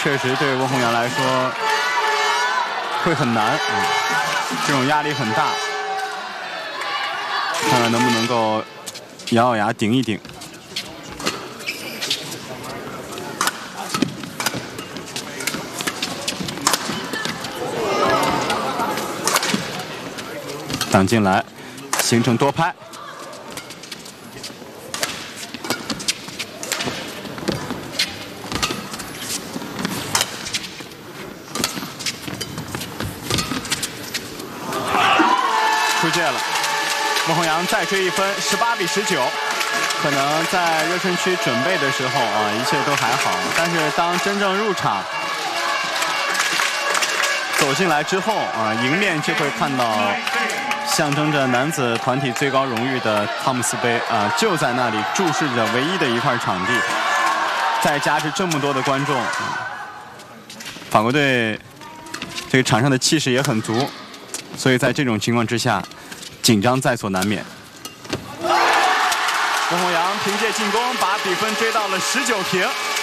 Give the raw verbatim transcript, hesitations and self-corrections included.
确实对温宏洋来说会很难，嗯，这种压力很大。看看能不能够咬咬牙顶一顶。挡进来，形成多拍。出界了，温宏洋再追一分，十八比十九。可能在热身区准备的时候啊，一切都还好，但是当真正入场走进来之后啊，迎面就会看到象征着男子团体最高荣誉的汤姆斯杯啊，就在那里注视着唯一的一块场地，再加之这么多的观众，法国队这个场上的气势也很足，所以在这种情况之下，紧张在所难免。温宏洋凭借进攻把比分追到了十九平。